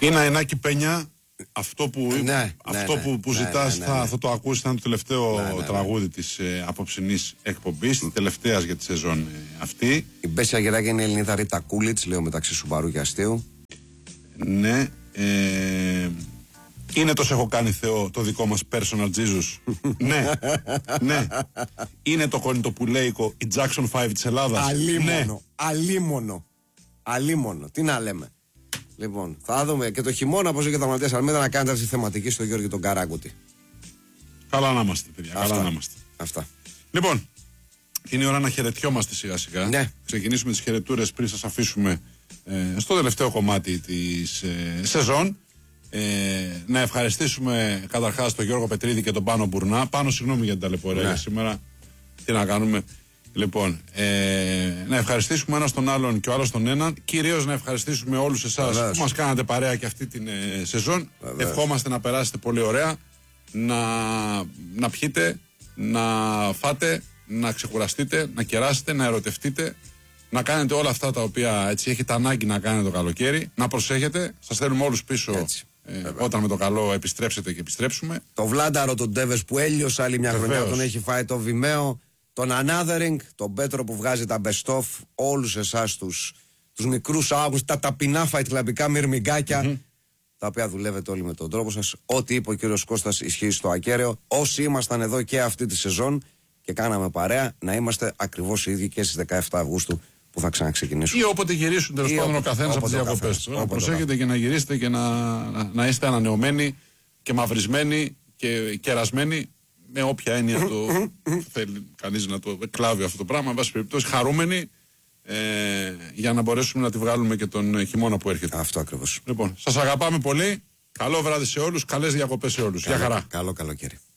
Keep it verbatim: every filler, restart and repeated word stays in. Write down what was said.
Είναι Αενάκη Πένια. Αυτό που, ναι, αυτό ναι, που, που ναι, ζητάς ναι, ναι, θα, ναι. θα το ακούσεις. Ήταν το τελευταίο ναι, ναι, ναι. τραγούδι της ε, απόψινής εκπομπής, της τελευταίας για τη σεζόν ε, αυτή. Η Μπέσια Γεράκη είναι η Ελληνίδα Ρίτα Κούλιτς, λέω μεταξύ Σουμπαρού και Αστείου. Ναι. Ε, είναι το «Σε έχω κάνει Θεό» το δικό μας personal Jesus. Ναι. Ναι. Είναι το κονιτοπουλέικο η Jackson πέντε της Ελλάδας. Αλίμονο. Ναι. Αλίμονο. Αλίμονο. Τι να λέμε. Λοιπόν, θα δούμε και το χειμώνα πώς και τα Μαλτές Αλμίδα να κάνετε αυτή τη θεματική στο Γιώργο τον Καράγκουτη. Καλά να είμαστε, παιδιά. Αυτά. Καλά να είμαστε. Αυτά. Λοιπόν, είναι η ώρα να χαιρετιόμαστε σιγά σιγά. Ναι. Ξεκινήσουμε τις χαιρετούρες πριν σας αφήσουμε ε, στο τελευταίο κομμάτι της ε, σεζόν. Ε, να ευχαριστήσουμε καταρχάς τον Γιώργο Πετρίδη και τον Πάνο Μπουρνά. Πάνο, συγγνώμη για την ταλαιπωρία ναι. σήμερα. Τι να κάνουμε. Λοιπόν, ε, να ευχαριστήσουμε ένας τον άλλον και ο άλλος τον έναν. Κυρίως να ευχαριστήσουμε όλους εσάς Βεβαίως. που μας κάνατε παρέα και αυτή την ε, σεζόν. Βεβαίως. Ευχόμαστε να περάσετε πολύ ωραία, να, να πιείτε, να φάτε, να ξεκουραστείτε, να κεράσετε, να ερωτευτείτε, να κάνετε όλα αυτά τα οποία έτσι έχετε ανάγκη να κάνετε το καλοκαίρι. Να προσέχετε, σας θέλουμε όλους πίσω ε, όταν με το καλό επιστρέψετε και επιστρέψουμε. Το Βλάνταρο, τον Ντέβες που έλειωσε άλλη μια Βεβαίως. χρονιά, τον έχει φάει το Βημαίο. Τον Anotherink, τον Πέτρο που βγάζει τα best of, όλους εσάς τους, τους μικρούς άγους, τα ταπεινά φαϊτλαμπικά μυρμηγκάκια, mm-hmm. τα οποία δουλεύετε όλοι με τον τρόπο σας. Ό,τι είπε ο κύριος Κώστας ισχύει στο ακέραιο. Όσοι ήμασταν εδώ και αυτή τη σεζόν και κάναμε παρέα, να είμαστε ακριβώς οι ίδιοι και στις δεκαεφτά Αυγούστου που θα ξαναξεκινήσουμε. Ή όποτε γυρίσουν τέλος πάντων ο καθένας από τις διακοπές του. Να προσέχετε και να γυρίσετε και να, να, να είστε ανανεωμένοι και μαυρισμένοι και κερασμένοι. Με όποια έννοια το θέλει κανείς να το εκλάβει αυτό το πράγμα, εν πάση περιπτώσει, χαρούμενοι ε, για να μπορέσουμε να τη βγάλουμε και τον χειμώνα που έρχεται. Αυτό ακριβώς. Λοιπόν, σας αγαπάμε πολύ. Καλό βράδυ σε όλους, καλές διακοπές σε όλους. Καλό, Γεια χαρά. Καλό καλοκαίρι.